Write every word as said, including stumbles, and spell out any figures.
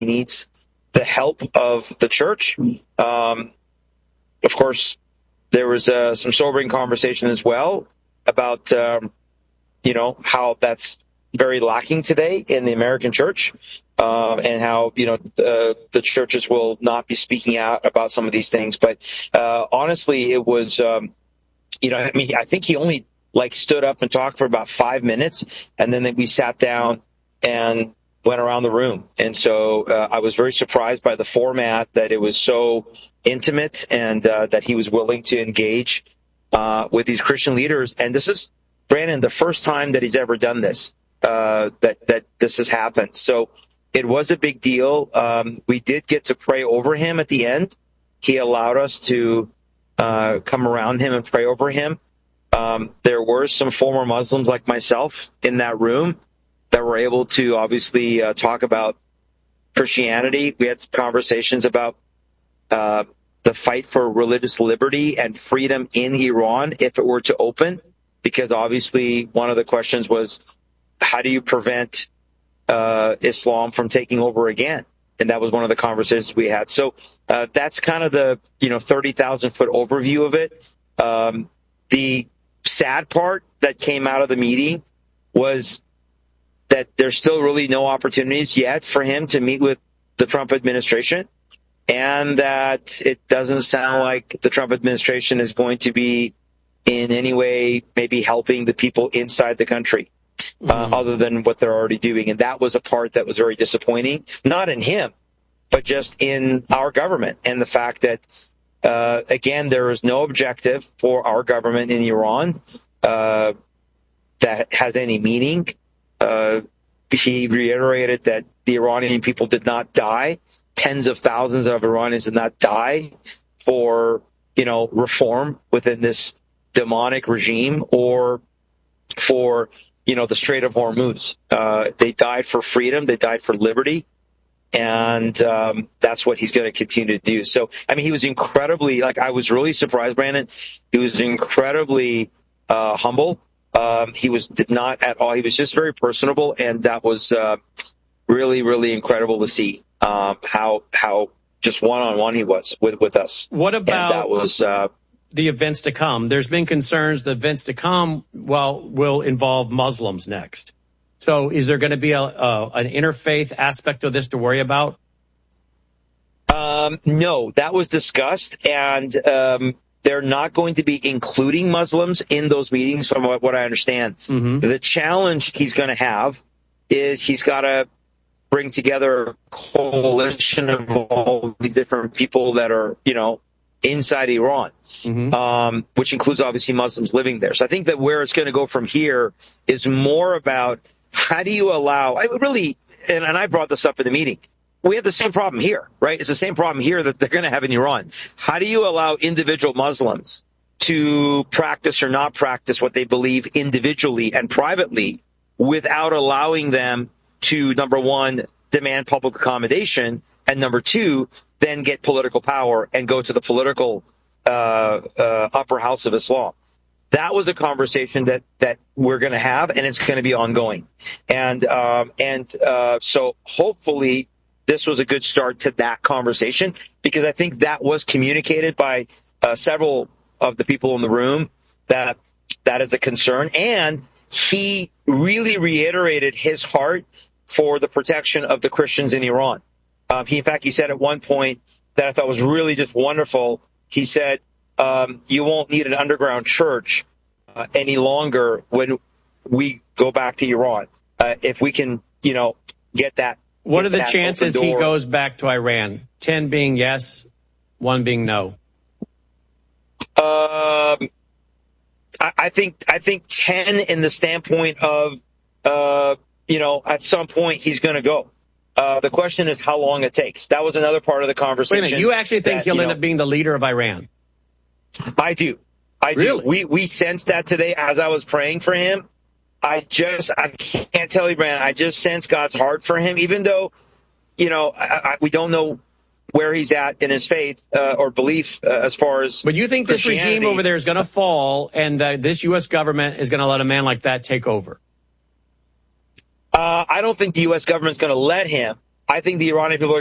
needs the help of the church. Um, of course, there was uh, some sobering conversation as well about, um, you know, how that's very lacking today in the American church, um, and how, you know, uh, the churches will not be speaking out about some of these things. But uh, honestly, it was, um, you know, I mean, I think he only like stood up and talked for about five minutes, and then we sat down and went around the room. And so uh, I was very surprised by the format, that it was so intimate, and uh, that he was willing to engage uh, with these Christian leaders. And this is, Brandon, the first time that he's ever done this, uh, that, that this has happened. So it was a big deal. Um, we did get to pray over him at the end. He allowed us to uh, come around him and pray over him. Um, there were some former Muslims like myself in that room that were able to obviously uh, talk about Christianity. We had conversations about uh, the fight for religious liberty and freedom in Iran if it were to open, because obviously one of the questions was, how do you prevent uh, Islam from taking over again? And that was one of the conversations we had. So uh, that's kind of the, you know, thirty thousand foot overview of it. Um, the sad part that came out of the meeting was that there's still really no opportunities yet for him to meet with the Trump administration, and that it doesn't sound like the Trump administration is going to be in any way maybe helping the people inside the country, uh, mm-hmm. other than what they're already doing. And that was a part that was very disappointing, not in him, but just in our government, and the fact that, uh, again, there is no objective for our government in Iran uh, that has any meaning. Uh, he reiterated that the Iranian people did not die. Tens of thousands of Iranians did not die for, you know, reform within this demonic regime, or for, you know, the Strait of Hormuz. Uh, they died for freedom. They died for liberty. And um, that's what he's going to continue to do. So, I mean, he was incredibly, like, I was really surprised, Brandon. He was incredibly uh, humble. Um, he was did not at all. He was just very personable, and that was uh, really, really incredible to see um, how how just one on one he was with with us. What about and that was uh, the events to come? There's been concerns the events to come, well, will involve Muslims next. So, is there going to be a, a an interfaith aspect of this to worry about? Um, no, that was discussed, and um, they're not going to be including Muslims in those meetings, from what, what I understand. Mm-hmm. The challenge he's going to have is he's got to bring together a coalition of all these different people that are, you know, inside Iran, mm-hmm. um, which includes obviously Muslims living there. So I think that where it's going to go from here is more about how do you allow, I really, and, and I brought this up in the meeting, we have the same problem here, right? It's the same problem here that they're going to have in Iran. How do you allow individual Muslims to practice or not practice what they believe individually and privately without allowing them to, number one, demand public accommodation, and number two, then get political power and go to the political uh, uh, upper house of Islam? That was a conversation that, that we're going to have, and it's going to be ongoing. And um, and uh, so hopefully this was a good start to that conversation, because I think that was communicated by uh, several of the people in the room that that is a concern. And he really reiterated his heart for the protection of the Christians in Iran. Um, he, in fact, he said at one point that I thought was really just wonderful. He said, um, you won't need an underground church uh, any longer when we go back to Iran. Uh, if we can, you know, get that. What get are the that chances he goes back to Iran? Ten being yes, one being no. Um, I, I think I think ten in the standpoint of, uh, you know, at some point he's going to go. Uh, the question is how long it takes. That was another part of the conversation. Wait a minute, you actually think that, he'll you end know, up being the leader of Iran? I do. I really? do. We we sensed that today as I was praying for him. I just, I can't tell you, Brandon, I just sense God's heart for him, even though, you know, I, I, we don't know where he's at in his faith uh, or belief uh, as far as. But you think this regime over there is going to fall, and uh, this U S government is going to let a man like that take over? Uh, I don't think the U S government's going to let him. I think the Iranian people are